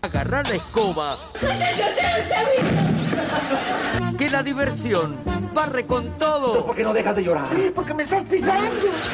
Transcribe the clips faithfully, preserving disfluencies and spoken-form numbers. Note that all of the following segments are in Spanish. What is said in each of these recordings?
Agarrar la escoba. Que la diversión barre con todo. ¿Por qué no dejas de llorar? Porque me estás pisando.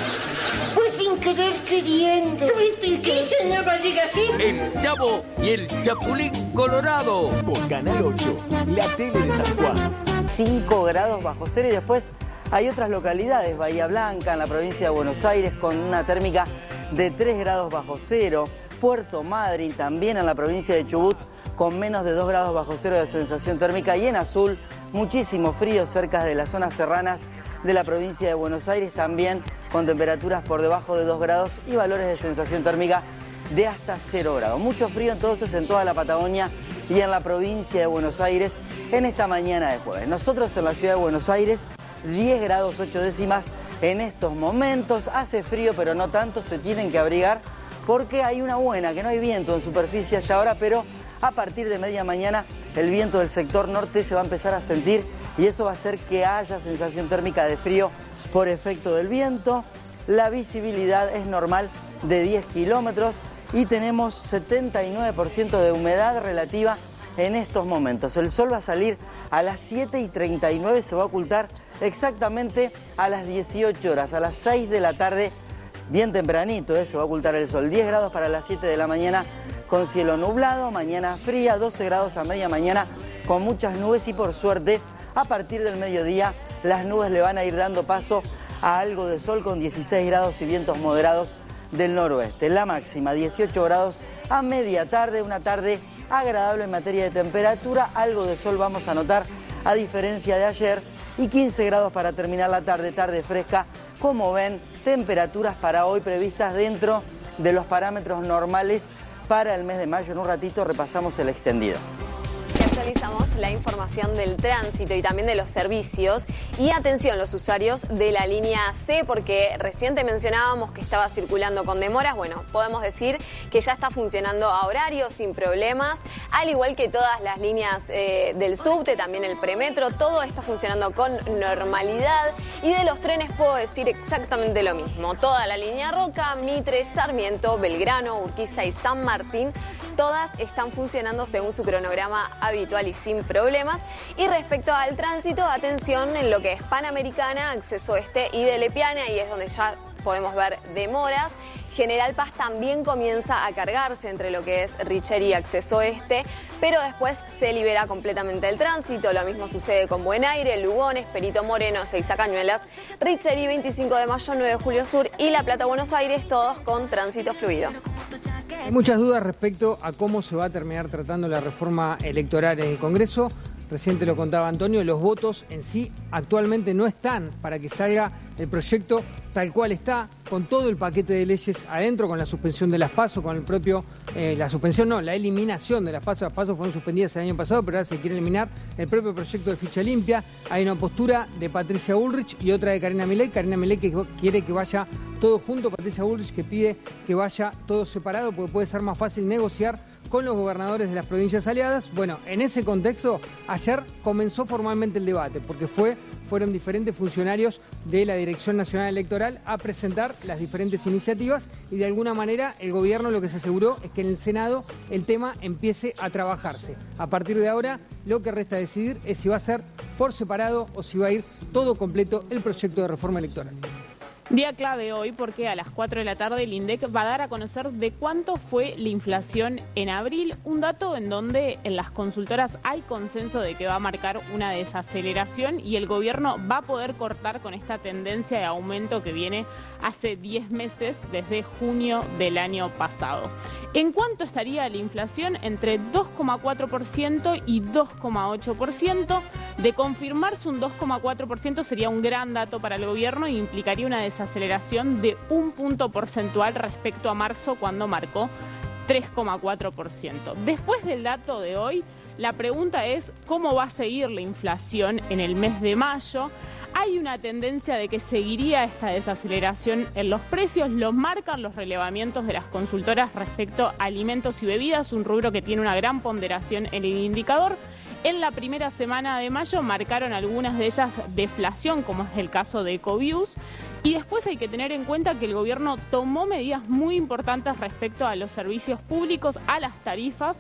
Fue sin querer queriendo. ¿Tuviste sí, señor Vallegasín? El Chavo y el Chapulín Colorado. Por Canal ocho, la tele de San Juan. cinco grados bajo cero y después hay otras localidades, Bahía Blanca, en la provincia de Buenos Aires, con una térmica de tres grados bajo cero. Puerto Madryn, también en la provincia de Chubut, con menos de dos grados bajo cero de sensación térmica. Y en azul, muchísimo frío cerca de las zonas serranas de la provincia de Buenos Aires, también con temperaturas por debajo de dos grados y valores de sensación térmica de hasta cero grados. Mucho frío entonces en toda la Patagonia y en la provincia de Buenos Aires en esta mañana de jueves. Nosotros en la ciudad de Buenos Aires, diez grados ocho décimas en estos momentos. Hace frío, pero no tanto, se tienen que abrigar porque hay una buena, que no hay viento en superficie hasta ahora, pero a partir de media mañana el viento del sector norte se va a empezar a sentir y eso va a hacer que haya sensación térmica de frío por efecto del viento. La visibilidad es normal de diez kilómetros y tenemos setenta y nueve por ciento de humedad relativa en estos momentos. El sol va a salir a las siete y treinta y nueve, se va a ocultar exactamente a las dieciocho horas, a las seis de la tarde, bien tempranito, ¿eh? Se va a ocultar el sol. diez grados para las siete de la mañana con cielo nublado, mañana fría, doce grados a media mañana con muchas nubes y por suerte a partir del mediodía las nubes le van a ir dando paso a algo de sol con dieciséis grados y vientos moderados del noroeste. La máxima dieciocho grados a media tarde, una tarde agradable en materia de temperatura, algo de sol vamos a notar a diferencia de ayer y quince grados para terminar la tarde, tarde fresca. Como ven, temperaturas para hoy previstas dentro de los parámetros normales para el mes de mayo. En un ratito repasamos el extendido. Actualizamos la información del tránsito y también de los servicios. Y atención los usuarios de la línea C, porque recién te mencionábamos que estaba circulando con demoras. Bueno, podemos decir que ya está funcionando a horario sin problemas, al igual que todas las líneas eh, del subte, también el premetro, todo está funcionando con normalidad. Y de los trenes puedo decir exactamente lo mismo. Toda la línea Roca, Mitre, Sarmiento, Belgrano, Urquiza y San Martín, todas están funcionando según su cronograma habitual y sin problemas. Y respecto al tránsito, atención en lo que es Panamericana, Acceso Este y de Lepiana, y es donde ya podemos ver demoras. General Paz también comienza a cargarse entre lo que es Richer y Acceso Este, pero después se libera completamente el tránsito. Lo mismo sucede con Buen Aire, Lugones, Perito Moreno, Seiza Cañuelas, Richer y veinticinco de mayo, nueve de julio Sur y La Plata, Buenos Aires, todos con tránsito fluido. Hay muchas dudas respecto a cómo se va a terminar tratando la reforma electoral en el Congreso. Recién te lo contaba Antonio, los votos en sí actualmente no están para que salga el proyecto tal cual está, con todo el paquete de leyes adentro, con la suspensión de las PASO, con el propio, eh, la suspensión no, la eliminación de las PASO. Las PASO fueron suspendidas el año pasado, pero ahora se quiere eliminar el propio proyecto de ficha limpia. Hay una postura de Patricia Bullrich y otra de Karina Milei. Karina Milei que quiere que vaya todo junto, Patricia Bullrich que pide que vaya todo separado, porque puede ser más fácil negociar con los gobernadores de las provincias aliadas. Bueno, en ese contexto, ayer comenzó formalmente el debate, porque fue, fueron diferentes funcionarios de la Dirección Nacional Electoral a presentar las diferentes iniciativas y de alguna manera el gobierno lo que se aseguró es que en el Senado el tema empiece a trabajarse. A partir de ahora, lo que resta decidir es si va a ser por separado o si va a ir todo completo el proyecto de reforma electoral. Día clave hoy porque a las cuatro de la tarde el INDEC va a dar a conocer de cuánto fue la inflación en abril, un dato en donde en las consultoras hay consenso de que va a marcar una desaceleración y el gobierno va a poder cortar con esta tendencia de aumento que viene hace diez meses desde junio del año pasado. ¿En cuánto estaría la inflación? Entre dos coma cuatro por ciento y dos coma ocho por ciento. De confirmarse un dos coma cuatro por ciento sería un gran dato para el gobierno y implicaría una desaceleración de un punto porcentual respecto a marzo, cuando marcó tres coma cuatro por ciento. Después del dato de hoy, la pregunta es cómo va a seguir la inflación en el mes de mayo. Hay una tendencia de que seguiría esta desaceleración en los precios, lo marcan los relevamientos de las consultoras respecto a alimentos y bebidas, un rubro que tiene una gran ponderación en el indicador. En la primera semana de mayo marcaron algunas de ellas deflación, como es el caso de Ecobius. Y después hay que tener en cuenta que el gobierno tomó medidas muy importantes respecto a los servicios públicos, a las tarifas,